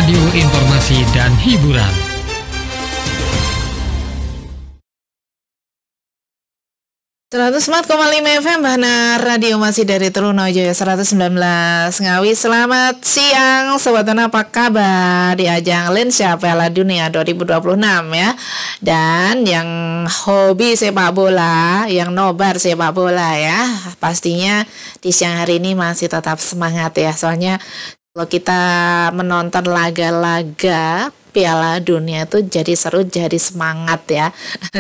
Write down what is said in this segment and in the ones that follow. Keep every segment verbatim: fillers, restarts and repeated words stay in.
radio informasi dan hiburan. seratus empat koma lima F M Bahana Radio masih dari Trunojoyo seratus sembilan belas Ngawi. Selamat siang Sobat Bahana, apa kabar di ajang Lensa Piala Dunia dua ribu dua puluh enam ya. Dan yang hobi sepak bola, yang nobar sepak bola ya, pastinya di siang hari ini masih tetap semangat ya. Soalnya kalau kita menonton laga-laga Piala Dunia itu jadi seru, jadi semangat ya.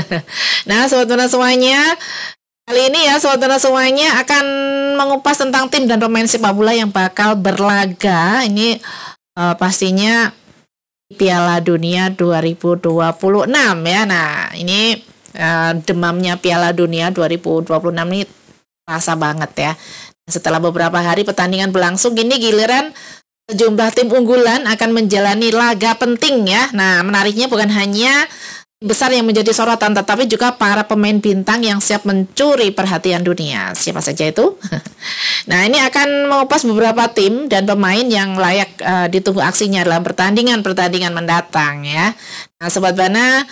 Nah Sobat Bahana semuanya, kali ini ya Sobat Bahana semuanya akan mengupas tentang tim dan pemain sepak bola yang bakal berlaga. Ini uh, pastinya Piala Dunia dua ribu dua puluh enam ya. Nah ini uh, demamnya Piala Dunia dua ribu dua puluh enam ini terasa banget ya. Setelah beberapa hari pertandingan berlangsung, ini giliran sejumlah tim unggulan akan menjalani laga penting ya. Nah menariknya bukan hanya besar yang menjadi sorotan, tetapi juga para pemain bintang yang siap mencuri perhatian dunia. Siapa saja itu? Nah ini akan mengupas beberapa tim dan pemain yang layak uh, ditunggu aksinya dalam pertandingan-pertandingan mendatang ya. Nah Sobat Bahana,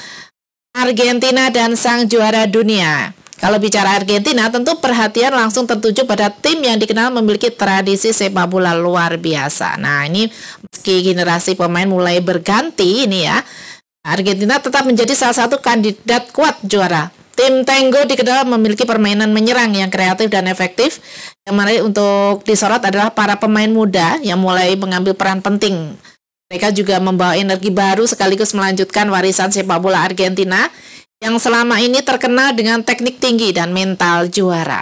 Argentina dan sang juara dunia. Kalau bicara Argentina, tentu perhatian langsung tertuju pada tim yang dikenal memiliki tradisi sepak bola luar biasa. Nah ini meski generasi pemain mulai berganti ini ya, Argentina tetap menjadi salah satu kandidat kuat juara. Tim Tango dikenal memiliki permainan menyerang yang kreatif dan efektif. Yang menarik untuk disorot adalah para pemain muda yang mulai mengambil peran penting. Mereka juga membawa energi baru sekaligus melanjutkan warisan sepak bola Argentina yang selama ini terkenal dengan teknik tinggi dan mental juara.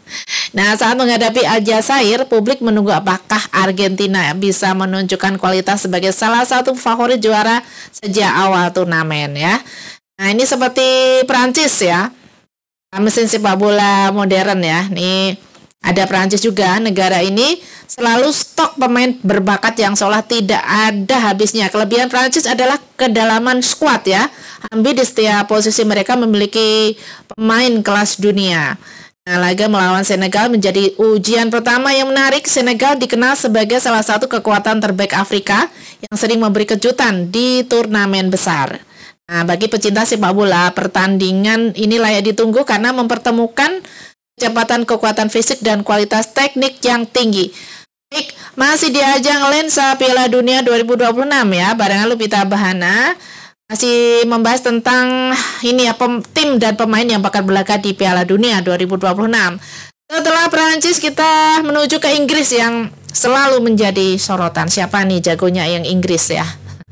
Nah, saat menghadapi Aljazair, publik menunggu apakah Argentina bisa menunjukkan kualitas sebagai salah satu favorit juara sejak awal turnamen ya. Nah, ini seperti Prancis ya, mesin sepak bola modern ya. Nih ada Prancis juga, negara ini selalu stok pemain berbakat yang seolah tidak ada habisnya. Kelebihan Prancis adalah kedalaman skuad ya. Hampir di setiap posisi mereka memiliki pemain kelas dunia. Nah, laga melawan Senegal menjadi ujian pertama yang menarik. Senegal dikenal sebagai salah satu kekuatan terbaik Afrika yang sering memberi kejutan di turnamen besar. Nah, bagi pecinta sepak bola, pertandingan ini layak ditunggu karena mempertemukan kecepatan, kekuatan fisik, dan kualitas teknik yang tinggi. Baik, masih di ajang Lensa Piala Dunia dua ribu dua puluh enam ya, barengan Lupita Bahana masih membahas tentang ini ya, pem, tim dan pemain yang bakal berlaga di Piala Dunia dua ribu dua puluh enam. Setelah Prancis, kita menuju ke Inggris yang selalu menjadi sorotan. Siapa nih jagonya yang Inggris ya?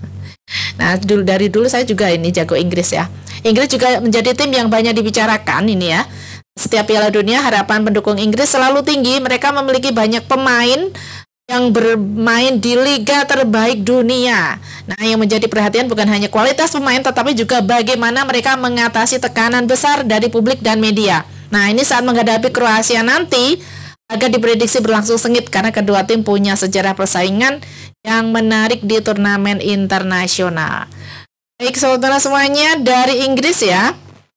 Nah, dulu dari dulu saya juga ini jago Inggris ya. Inggris juga menjadi tim yang banyak dibicarakan ini ya. Setiap Piala Dunia, harapan pendukung Inggris selalu tinggi. Mereka memiliki banyak pemain yang bermain di liga terbaik dunia. Nah, yang menjadi perhatian bukan hanya kualitas pemain, tetapi juga bagaimana mereka mengatasi tekanan besar dari publik dan media. Nah, ini saat menghadapi Kroasia nanti, agak diprediksi berlangsung sengit karena kedua tim punya sejarah persaingan yang menarik di turnamen internasional. Baik, saudara semuanya, dari Inggris ya.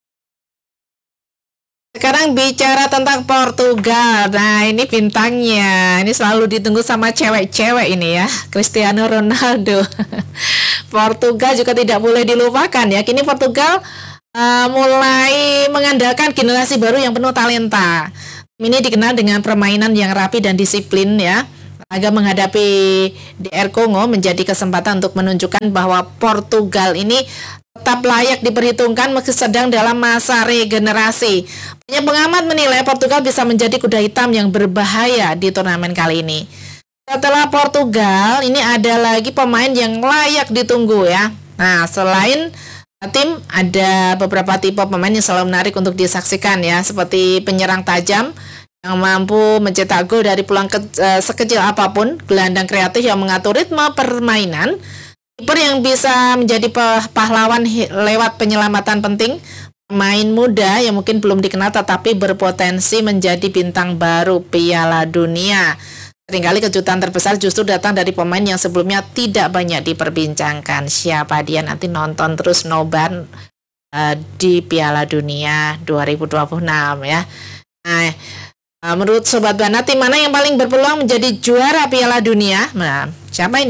Sekarang bicara tentang Portugal. Nah ini bintangnya, ini selalu ditunggu sama cewek-cewek ini ya, Cristiano Ronaldo. Portugal juga tidak boleh dilupakan ya. Kini Portugal uh, mulai mengandalkan generasi baru yang penuh talenta. Ini dikenal dengan permainan yang rapi dan disiplin ya. Laga menghadapi D R Kongo menjadi kesempatan untuk menunjukkan bahwa Portugal ini tetap layak diperhitungkan meski sedang dalam masa regenerasi. Banyak pengamat menilai Portugal bisa menjadi kuda hitam yang berbahaya di turnamen kali ini. Setelah Portugal, ini ada lagi pemain yang layak ditunggu ya. Nah, selain tim, ada beberapa tipe pemain yang selalu menarik untuk disaksikan ya, seperti penyerang tajam yang mampu mencetak gol dari peluang ke- sekecil apapun, gelandang kreatif yang mengatur ritme permainan, kiper yang bisa menjadi pahlawan lewat penyelamatan penting, pemain muda yang mungkin belum dikenal tetapi berpotensi menjadi bintang baru Piala Dunia. Seringkali kejutan terbesar justru datang dari pemain yang sebelumnya tidak banyak diperbincangkan. Siapa dia, nanti nonton terus nobar uh, di Piala Dunia dua ribu dua puluh enam ya. Nah, uh, menurut Sobat Bahana, tim mana yang paling berpeluang menjadi juara Piala Dunia? Nah, siapa ini?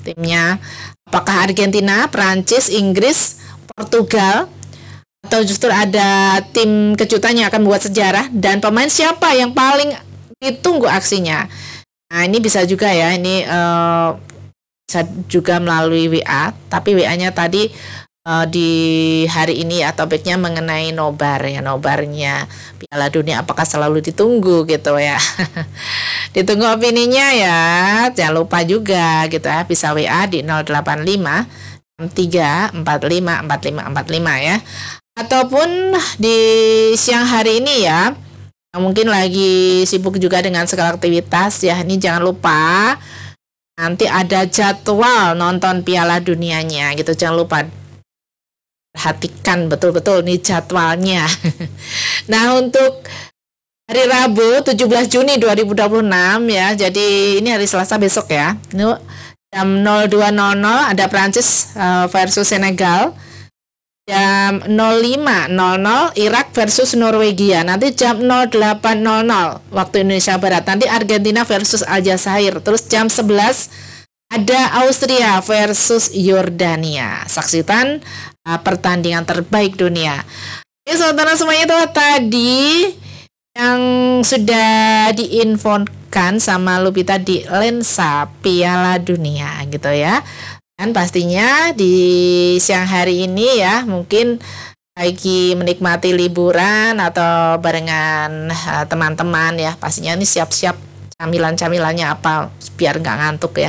timnya. Apakah Argentina, Prancis, Inggris, Portugal, atau justru ada tim kejutan yang akan membuat sejarah, dan pemain siapa yang paling ditunggu aksinya? Nah, ini bisa juga ya, ini uh, bisa juga melalui W A, tapi W A-nya tadi uh, di hari ini ya topiknya mengenai nobar ya, nobarnya Piala Dunia apakah selalu ditunggu gitu ya. Ditunggu opininya ya, jangan lupa juga gitu ya, bisa W A di nol delapan lima enam tiga empat lima empat lima empat lima ya. Ataupun di siang hari ini ya, yang mungkin lagi sibuk juga dengan segala aktivitas ya, ini jangan lupa nanti ada jadwal nonton Piala Dunianya gitu, jangan lupa perhatikan betul-betul nih jadwalnya. Nah, untuk hari Rabu tujuh belas Juni dua ribu dua puluh enam ya, jadi ini hari Selasa besok ya, ini jam nol dua nol nol ada Prancis uh, versus Senegal. Jam nol lima nol nol Irak versus Norwegia. Nanti jam nol delapan nol nol waktu Indonesia Barat nanti Argentina versus Aljazair. Terus jam sebelas ada Austria versus Yordania. Saksikan uh, pertandingan terbaik dunia. Oke, saudara semuanya, itu tadi yang sudah diinfokan sama Lupita di lensa Piala Dunia gitu ya. Dan pastinya di siang hari ini ya, mungkin lagi menikmati liburan atau barengan uh, teman-teman ya, pastinya ini siap-siap camilan-camilannya apa biar nggak ngantuk ya.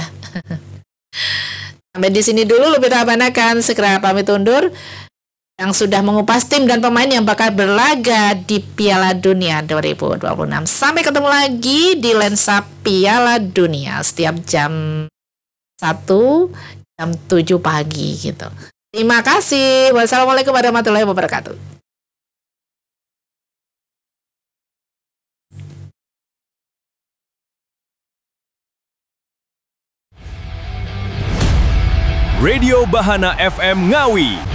Sampai di sini dulu, Lupita Abana akan segera pamit undur. Yang sudah mengupas tim dan pemain yang bakal berlaga di Piala Dunia dua ribu dua puluh enam. Sampai ketemu lagi di lensa Piala Dunia setiap jam satu jam tujuh pagi gitu. Terima kasih. Wassalamualaikum warahmatullahi wabarakatuh. Radio Bahana F M Ngawi.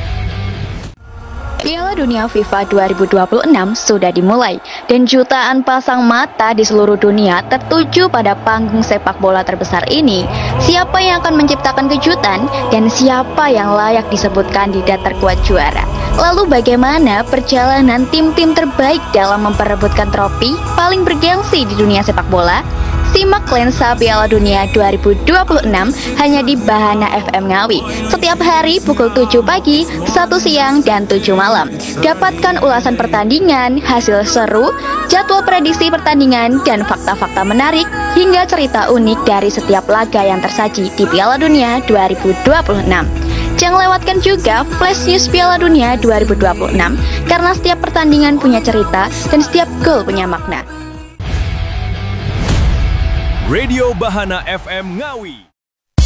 Piala Dunia FIFA dua ribu dua puluh enam sudah dimulai dan jutaan pasang mata di seluruh dunia tertuju pada panggung sepak bola terbesar ini. Siapa yang akan menciptakan kejutan dan siapa yang layak disebut kandidat terkuat juara? Lalu bagaimana perjalanan tim-tim terbaik dalam memperebutkan trofi paling bergengsi di dunia sepak bola? Simak lensa Piala Dunia dua ribu dua puluh enam hanya di Bahana F M Ngawi setiap hari pukul tujuh pagi, satu siang, dan tujuh malam. Dapatkan ulasan pertandingan, hasil seru, jadwal prediksi pertandingan, dan fakta-fakta menarik hingga cerita unik dari setiap laga yang tersaji di Piala Dunia dua ribu dua puluh enam. Jangan lewatkan juga Flash News Piala Dunia dua ribu dua puluh enam karena setiap pertandingan punya cerita dan setiap gol punya makna. Radio Bahana F M Ngawi.